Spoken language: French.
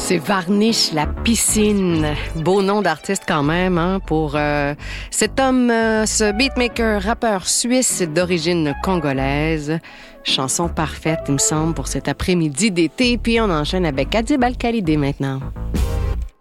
C'est Varnish la piscine. Beau nom d'artiste quand même, hein, pour cet homme, ce beatmaker, rappeur suisse d'origine congolaise. Chanson parfaite, il me semble, pour cet après-midi d'été. Puis on enchaîne avec Adib Al-Khalidé maintenant.